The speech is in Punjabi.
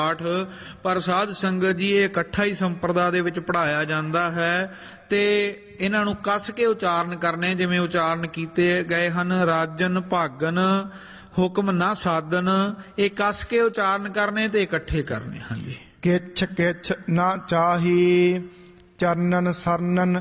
ਪਾਠ ਪਰ ਸਾਧ ਸੰਗਤ ਜੀ ਇਹ ਇਕੱਠਾ ਹੀ ਸੰਪਰਦਾ ਦੇ ਵਿੱਚ ਪੜ੍ਹਾਇਆ ਜਾਂਦਾ ਹੈ ਤੇ ਇਹਨਾਂ ਨੂੰ ਕੱਸ ਕੇ ਉਚਾਰਨ ਕਰਨੇ ਜਿਵੇਂ ਉਚਾਰਨ ਕੀਤੇ ਗਏ ਹਨ। ਰਾਜਨ ਭਾਗਨ ਹੁਕਮ ਨਾ ਸਾਧਨ, ਇਹ ਕੱਸ ਕੇ ਉਚਾਰਨ ਕਰਨੇ ਤੇ ਇਕੱਠੇ ਕਰਨੇ। ਹਾਂਜੀ। ਕਿਛ ਕਿਛ ਨਾ ਚਾਹੀ ਚਰਨਨ ਸਰਨਨ